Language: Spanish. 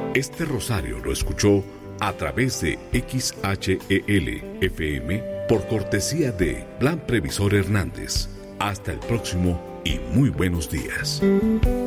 Este rosario lo escuchó a través de XHEL FM por cortesía de Plan Previsor Hernández. Hasta el próximo y muy buenos días.